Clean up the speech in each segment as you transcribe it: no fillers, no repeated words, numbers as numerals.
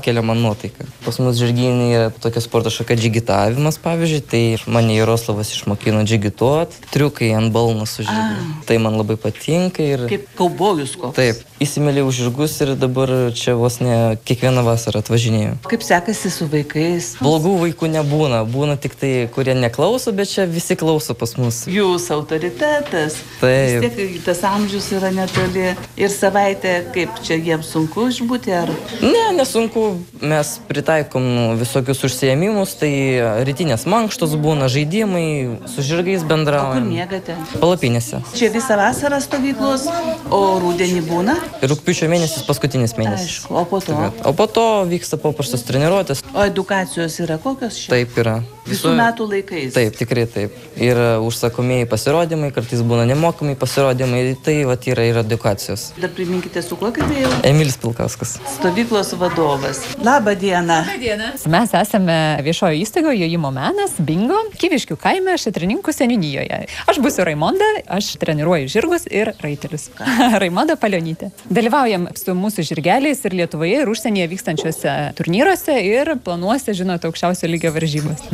pakelia man nuotaiką. Pas mus žirgynai yra tokia sporto šaka džigitavimas, pavyzdžiui, tai mane Jaroslavas išmokino džigituot, triukai ant balno su žirgu. Tai man labai patinka ir... Kaip kaubojus koks. Taip, įsimylėjau žirgus ir dabar čia vos ne kiekvieną vasarą atvažinėjau. Kaip sekasi su vaikais? Blogų vaikų nebūna, būna tik tai, kurie neklauso, bet čia visi klauso pas mus. Jūs autoritetas. Taip. Vis tiek tas amžius yra netoli. Ir savaitę, kaip čia jiems sunku išbūti, ar? Ne, nesunku. Mes pritaikom visokius užsiėmimus, tai rytinės mankštos būna, žaidimai, su žirgais bendraujam. O kur miegate? Palapinėse. Čia visą vasarą stovyklos, o rudenį būna? Rugpjūčio mėnesis paskutinis mėnesis. Aišku, o po to? O po to vyksta paprastos treniruotės. O edukacijos yra kokios čia? Taip yra. Visų metų laikais? Taip, tikrai taip. Ir užsakomieji pasirodymai, kartais būna nemokami pasirodymai, tai vat yra ir edukacijos. Dar priminkite, su kuo kalbėjau? Emilis Pilkauskas. Stovyklos vadovas. Labą dieną. Labą dieną. Mes esame viešojo įstaigo Jojimo menas, Bingo, Kyviškių kaime, Šetrininkų seniūnijoje. Aš būsiu Raimonda, aš treniruoju žirgus ir raitelius. Raimonda Palionytė. Dalyvaujam su mūsų žirgeliais ir Lietuvoje, ir užsienyje vykstančiuose turnyruose ir planuose, žinote, aukščiausio lygio varžybos.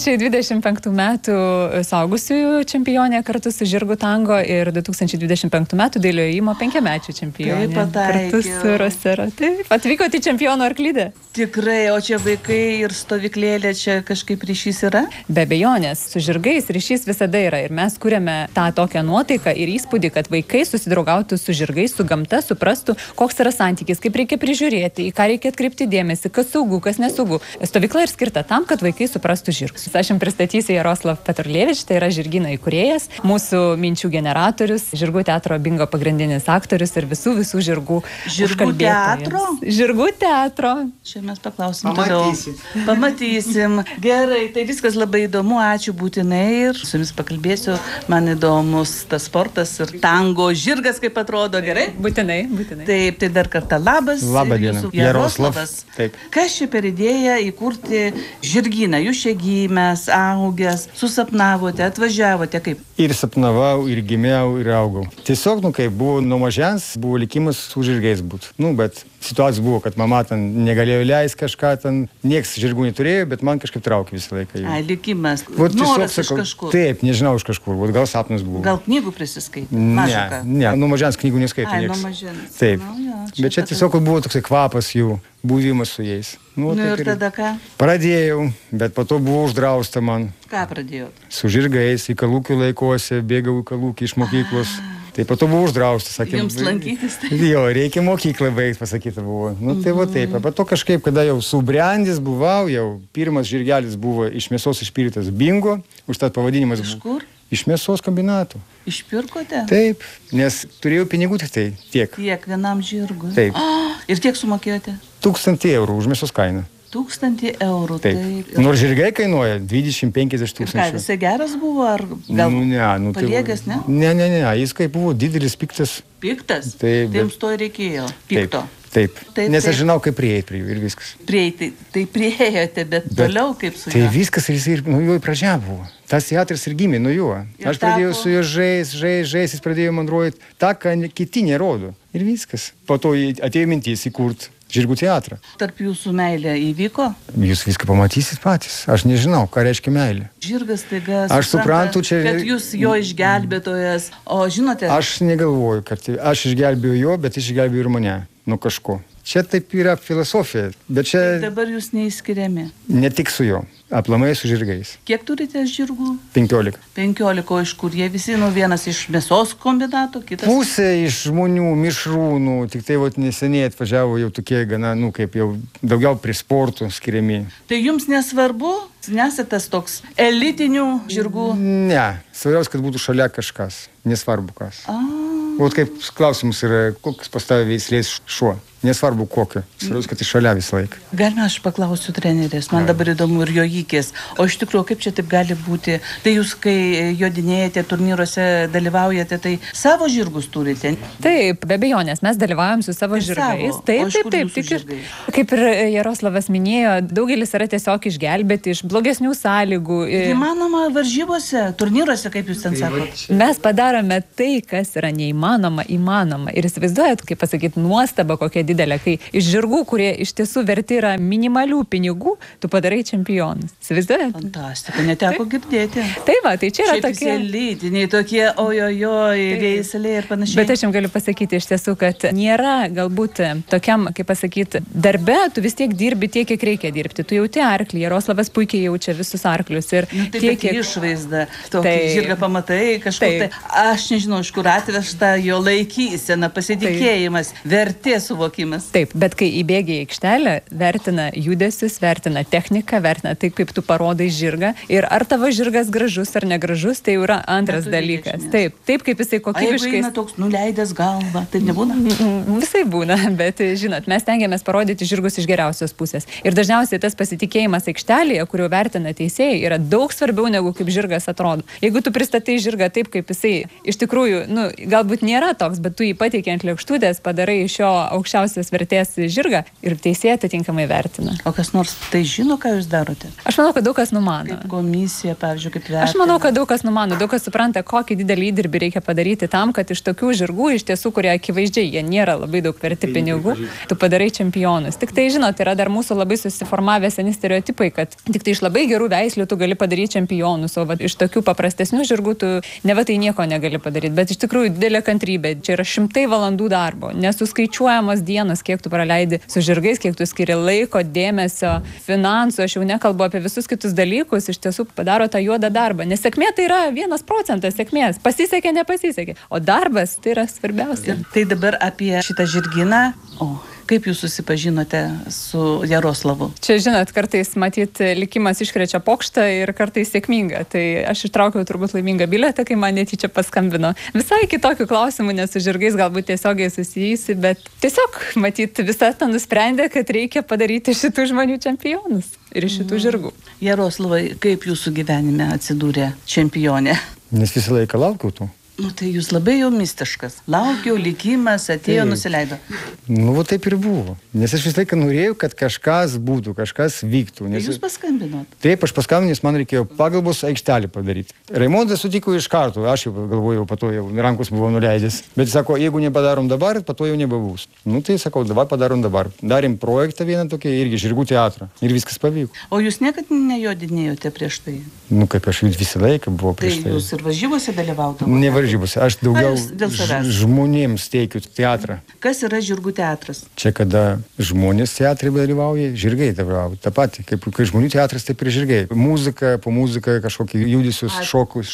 2025 metų suaugusiųjų čempionė kartu su žirgų tango ir 2025 metų dailiojo ėjimo 5-mečių čempionė. Taip, kartu su Rosera. Taip, atvykote į čempionų arklidę. Tikrai, o čia vaikai ir stovyklėlė, čia kažkaip ryšys yra? Be abejonės, su žirgais ryšys visada yra ir mes kuriame tą tokią nuotaiką ir įspūdį, kad vaikai susidraugautų su žirgais, su gamta, suprastų, koks yra santykis, kaip reikia prižiūrėti, į ką reikia atkreipti dėmesį, kas saugu, kas nesaugu. Stovykla ir skirta tam, kad vaikai suprastų žirgus. Aš jums pristatysiu Jaroslav Petrulievič, tai yra žirgyno įkūrėjas, mūsų minčių generatorius, žirgų teatro Bingo pagrindinis aktorius ir visų žirgų teatro? Žirgų teatro. Čia mes paklausim toliau. Pamatysim. Gerai, tai viskas labai įdomu, ačiū būtinai ir su jumis pakalbėsiu. Man įdomus tas sportas ir tango žirgas, kaip atrodo, gerai? Būtinai. Taip, tai dar kartą labas. Labą dieną. Jaroslavas. Taip. Kas čia per idėją įkurti žirgyną? Jūs čia gimęs, augęs, susapnavote, atvažiavote, kaip? Ir sapnavau, ir gimiau, ir augau. Tiesiog, kaip buvo nuo mažens, buvo likimas su žirgais būt. Bet situacija buvo, kad mama ten negalėjo leisti kažką, ten nieks žirgų neturėjo, bet man kažkaip traukė visą laiką. Ai, likimas. Noras iš kažkur. Taip, nežinau iš kažkur, gal sapnas buvo. Gal knygų prisiskaitė? Ne, nuo mažens knygų neskaitė Ai, nieks. nuo mažens. Taip. Bet čia tiesiog buvo toksai kvapas jų, buvimas su jais. Ir tada ką? Pradėjau, bet po to buvo uždrausta man. Ką pradėjot? Su žirgais, į Kalūkių laikuose, bėgau į Kalūkį iš mokyklos. Tai po to buvo uždrausta, sakė. Jums lankytis tai? Jo, reikia mokyklą baigti, pasakyta buvo. Tai va taip. Po to kažkaip, kada jau subrendęs buvau, jau pirmas žirgelis buvo iš mėsos išpirktas Bingo, užtat pavadinimas buvo. Iš kur? Iš mėsos kombinatų. Išpirkote? Taip, nes turėjau pinigų tik tai tiek. Tiek vienam žirgui? Taip. Ir kiek sumokėjote? 1000 eurų už mėsos kainą. 1000 eurų. Taip. Nors žirgai kainuoja 20-50 tūkstančių. Ir ką, visai geras buvo, ar gal paliegęs, ne? Ne, jis kaip buvo didelis, piktas. Piktas? Taip. Tai jums to reikėjo, pikto. Taip. Nes aš žinau, kaip prieiti prie jų ir viskas. Prieiti, tai prieėjote, bet toliau kaip su juo? Tai viskas ir nuo jo pradžia buvo. Tas teatras ir gimė nuo jo. Aš pradėjau su juo žais, jis pradėjo man rodyti tą, ką kiti nerodo. Ir viskas. Po to atėjo mintis įkurti žirgų teatrą. Tarp jūsų meilė įvyko? Jūs viską pamatysit patys. Aš nežinau, ką reiškia meilė. Žirgas taiga aš suprantu, čia... kad jūs jo išgelbėtojas. O žinote... Aš negalvoju, kad aš išgelbėjau jo, bet jis išgelbėjo ir mane nuo kažko. Čia taip yra filosofija, bet čia... Tai dabar jūs neįskiriami. Ne tik su juo, aplamai su žirgais. Kiek turite žirgų? 15. 15, iš kur jie visi, vienas iš mėsos kombinato, kitas... Pusė iš žmonių, mišrūnų, tik tai neseniai atvažiavo jau tokie gana, kaip jau daugiau prie sportų skiriami. Tai jums nesvarbu? Nesate tas toks elitinių žirgų? Ne, svarbiausia, kad būtų šalia kažkas, nesvarbu kas. Vat kaip klausimas yra, koks pas tave veislės šuo. Nesvarbu kokio. Svarbiausia, kad iš šalia visą laiką. Galime aš paklausiu trenerės, man dabar įdomu ir jojikės. O iš tikrųjų, kaip čia taip gali būti? Tai jūs, kai jodinėjate, turnyruose dalyvaujate, tai savo žirgus turite? Taip, be abejonės, mes dalyvaujam su savo žirgais. Taip. Kaip ir Jaroslavas minėjo, daugelis yra tiesiog išgelbėti iš blogesnių sąlygų. Įmanoma varžybose, turnyruose, kaip jūs ten sakote? Mes padarome tai, kas yra neįmanoma, įmanoma. Ir įsivaizduojat, kaip pasakyti, nuostaba, kokia didelė, kai iš žirgų, kurie iš tiesų verti yra minimalių pinigų, tu padarai čempionus. Įsivaizduojat? Fantastika, neteko girdėti. Tai va, tai čia yra Šiaip tokie elitiniai, tokie ojojoj, veiseliai ir panašiai. Bet aš jums galiu pasakyti iš tiesų, kad nėra galbūt tokiam, kaip pasakyti, darbe, tu vis tiek dirbi tiek, kiek reikia dirbti. Tu jauti arklį, Jaroslavas puikiai jaučia visus arklius. Ir tai tiek, kiek išvaizda, tokį žirgą pamatai, kažkur tai, aš nežinau, iš kur atvežta jo laikysena, pasitikėjimas, vertės suvokimas. Taip, bet kai įbėgi į aikštelę, vertina judesius, vertina techniką, vertina taip, kaip tu parodai žirgą. Ir ar tavo žirgas gražus ar negražus, tai yra antras dalykas. Taip, kaip jisai kokybiškai. Jeigu eina toks nuleidęs galvą, taip nebūna? Visai būna, bet žinot, mes tengiamės parodyti žirgus iš geriausios pusės. Ir dažniausiai tas pasitikėjimas aikštelėje, kurio vertina teisėjai, yra daug svarbiau negu kaip žirgas atrodo. Jeigu tu pristatai žirgą taip, kaip jisai iš tikrųjų, galbūt nėra toks, bet tu jį pateiki ant lėkštutės, padarai iš jo aukščiausios vertės žirgą ir teisėjai atitinkamai vertina. O kas nors tai žino, ką jūs darote? Aš manau, kad daug kas numano. Kaip komisija, pavyzdžiui, kaip vertina. Aš manau, kad daug kas numano, daug kas supranta, kokį didelį įdirbį reikia padaryti tam, kad iš tokių žirgų, iš tiesų, kurie akivaizdžiai, jie nėra labai daug verti pinigų, tu padarai čempionus. Tik tai, žinot, yra dar mūsų labai susiformavę seni stereotipai, kad tik tai iš labai gerų veislių tu gali padaryti čempionus, o iš tokių paprastesnių žirgų tu neva tai nieko negali padaryti. Bet iš tikrųjų didelė kantrybė, čia yra 100 valandų darbo, nesuskaičiuojamos dienos, kiek tu praleidi su žirgais, kiek tu skiri laiko, dėmesio, finansų, aš jau nekalbu apie visus kitus dalykus, iš tiesų padaro tą juodą darbą. Nes sėkmė tai yra 1% sėkmės, pasisekė, nepasisekė, o darbas tai yra svarbiausia. Tai dabar apie šitą žirginą. Kaip jūs susipažinote su Jaroslavu? Čia, žinot, kartais matyt likimas iškrečia pokštą ir kartais sėkminga. Tai aš ištraukiau turbūt laimingą bilietą, kai man netyčia paskambino. Visai kitokių klausimų, nes su žirgais galbūt tiesiogiai susijusi, bet tiesiog, matyt, visą tą nusprendė, kad reikia padaryti šitų žmonių čempionus ir šitų žirgų. Jaroslavai, kaip jūsų gyvenime atsidūrė čempionė? Nes visą laiką laukiau tų. Tai jūs labai jau mistiškas. Laukiau, likimas, atėjo, nusileido. Taip ir buvo. Nes aš visą laiką norėjau, kad kažkas būtų, kažkas vyktų. Nes... Jūs paskambinot? Taip, aš paskambinau, nes man reikėjo pagalbos aikštelį padaryti. Raimondas sutiko iš karto, aš jau galvojau, po to jau rankos buvo nuleidęs. Bet jis sako, jeigu nepadarom dabar, po to jau nebebus. Tai sakau, dabar padarom dabar. Darėm projektą vieną tokį, irgi žirgų teatrą. Ir viskas pavyko. O jūs niekad nejodinėjote prieš tai? Kaip aš visą laiką buvo prieš tai. Tai jūs ir varžybose dalyvaudavote? Aš daugiau žmonėms teikiu teatrą. Kas yra žirgų teatras? Čia kada žmonės teatrai dalyvauja, žirgai dalyvauja. Ta pati, kaip kai žmonių teatras, taip ir žirgai. Muzika, po muziką kažkokį judesius, šokius.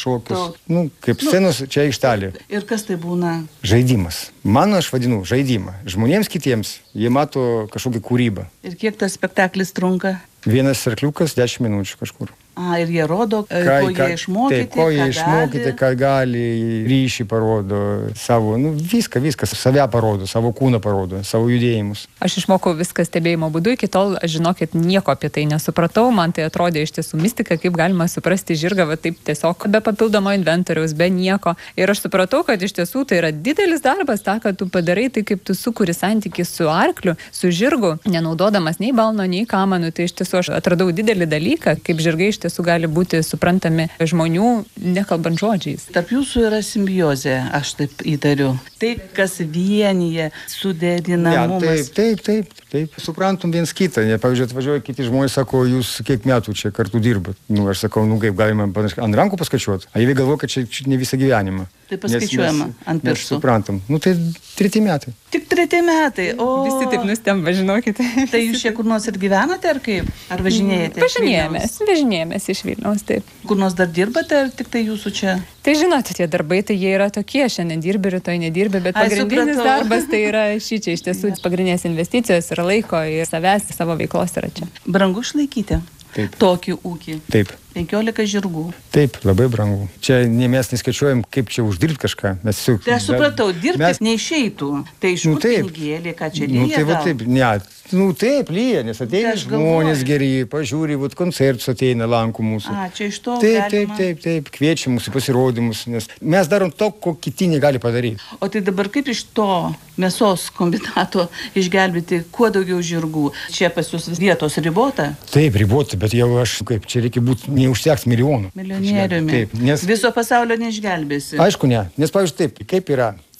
Kaip scenos čia aikštelė. Ir kas tai būna? Žaidimas. Man aš vadinu žaidimą. Žmonėms kitiems jie mato kažkokią kūrybą. Ir kiek tas spektaklis trunka? Vienas arkliukas 10 minučių kažkur. Ir jie rodo, ko jie išmokyti, ko jie išmokyti, ką gali, ryšį parodo, savo, viskas, save parodo, savo kūną parodo, savo judėjimus. Aš išmokau viską stebėjimo būdu, iki tol, žinokit, nieko apie tai nesupratau, man tai atrodė iš tiesų mistika, kaip galima suprasti žirgą, taip tiesiog be papildomo inventoriaus, be nieko. Ir aš supratau, kad iš tiesų tai yra didelis darbas, tą, kad tu padarai, tai kaip tu sukuri santykį su arkliu, su žirgu, nenaudodamas nei balno, nei kamanų, tai iš tiesų aš atradau didelį dalyką, kaip žirgai iš tiesų gali būti suprantami žmonių, nekalbant žodžiais. Tarp jūsų yra simbiozė, aš taip įtariu. Tai, kas vienyje, suderinamumas. Taip. Suprantam viens kitą. Pavyzdžiui, atvažiuoja kiti žmonės, sako, jūs kiek metų čia kartu dirbat. Aš sakau, kaip galima ant rankų paskaičiuoti. A jie galvoja, kad čia ne visą gyvenimą. Tai paskaičiuojama ant pirštų. Suprantam. Tai 3 metai. Tik 3 metai. Visi taip nustemba, žinokite. Tai jūs čia kur nors ir gyvenate, ar kaip? Ar važinėjate? Važinėjamės iš Vilniaus, taip. Kur nors dar dirbate, ar tik tai jūsų čia? Tai žinote, tie darbai, tai jie yra tokie, šiandien dirbi, rytoj nedirbi, bet pagrindinis darbas tai yra šičia, iš tiesų pagrindinės investicijos ir laiko, ir savęs, savo veiklos yra čia. Brangu išlaikyti tokį ūkį? Taip. 15 žirgų. Taip, labai brangu. Čia mes neskaičiuojam, kaip čia uždirbti kažką. Tai aš supratau, dirbti neišeitų. Tai iš kur pinigėlį, ką čia lyja? Taip, lyja, nes ateina žmonės geri, pažiūri, koncertus ateina, lanko mūsų. Čia iš to Taip, kviečia mūsų pasirodymus, nes mes darom to, ko kiti negali padaryti. O tai dabar kaip iš to mėsos kombinato išgelbėti kuo daugiau žirgų? Čia pas jūs vietos ribota? Taip, ribota, bet jau čia reikia būti neužteks milijonų. Milijonieriumi. Viso pasaulio neišgelbėsi. Aišku, ne. Nes, pavyzdžiui, kaip yra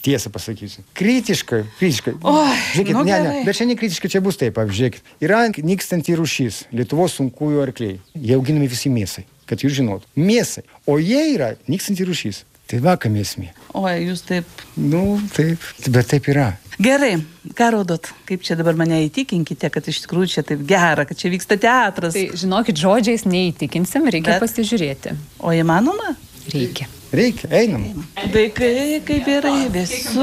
tiesą pasakysiu. Kritiškai. Žiūrėkit, nu ne, bet čia nekritiškai čia bus taip, žiūrėkit. Yra nykstanti rūšis, Lietuvos sunkųjų arkliai. Jie auginami visi mėsai, kad jūs žinot. Mėsai. O jie yra nykstanti rūšis. Tai va, kam esmė. Oi, jūs taip. Nu, taip, bet taip yra. Gerai, ką rodot? Kaip čia dabar mane įtikinkite, kad iš tikrųjų čia taip gera, kad čia vyksta teatras. Tai žinokit, žodžiais neįtikinsim, reikia pasižiūrėti. O įmanoma? Reikia. Reikia, einam. Vaikai, kaip gerai, vėsu.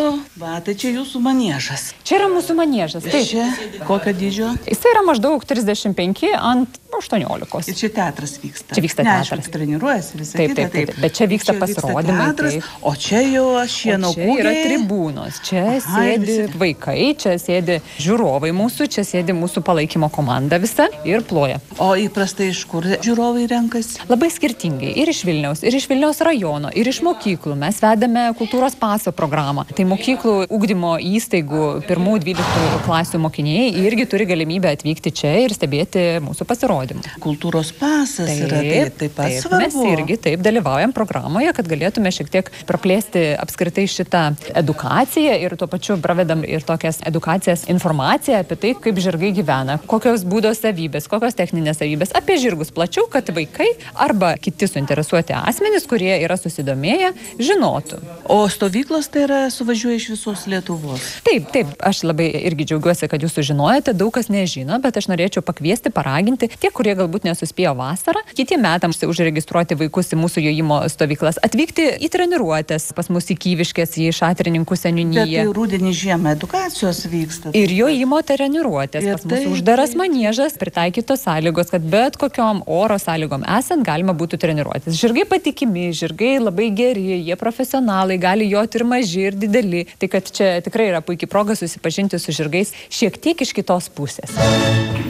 Va, tai čia jūsų maniežas. Čia yra mūsų maniežas. Taip. Čia kokio dydžio? Jis yra maždaug 35 ant 18. Ir čia teatras vyksta. Čia vyksta teatras. Aš treniruojasi visą Taip, kitą. taip. Bet čia vyksta pasirodymai. Teatras, o čia jau šieno kūgiai. Čia yra tribūnos. Čia sėdi vaikai, čia sėdi žiūrovai mūsų, čia sėdi mūsų palaikymo komanda visa ir ploja. O įprastai iš kur žiūrovai renkasi? Labai skirtingai. Ir iš Vilniaus rajono, ir iš mokyklų. Mes vedame kultūros paso programą. Tai mokyklų ugdymo įstaigų 1-12 klasių mokiniai irgi turi galimybę atvykti čia ir stebėti mūsų pasirodymą. Kultūros pasas yra taip pat svarbu. Mes irgi taip dalyvaujam programoje, kad galėtume šiek tiek praplėsti apskritai šitą edukaciją ir tuo pačiu pravedam ir tokias edukacijas informaciją apie tai, kaip žirgai gyvena, kokios būdo savybės, kokios techninės savybės, apie žirgus plačiau, kad vaikai arba kiti suinteresuoti asmenys, kurie yra susidomėję, žinotų. O stovyklos tai yra suvažiuoja iš visos Lietuvos? Taip. Aš labai irgi džiaugiuosi, kad jūs sužinojate, daug kas nežino, bet aš norėčiau pakviesti, paraginti tie, kurie galbūt nesuspėjo vasarą, kitiem metams užregistruoti vaikus į mūsų jojimo stovyklas, atvykti į treniruotės pas mus į Kyviškės, į Šatrininkų seniūniją. Bet tai rudenį žiemą edukacijos vyksta. Ir jojimo treniruotės. Pas mus uždaras maniežas, pritaikytos sąlygos, kad bet kokiom oro sąlygom esant galima būtų treniruotis. Žirgai patikimi, žirgai labai geri, jie profesionalai, gali joti ir maži, ir dideli. Tai kad čia tikrai yra puikiai proga susipažinti su žirgais šiek tiek iš kitos pusės.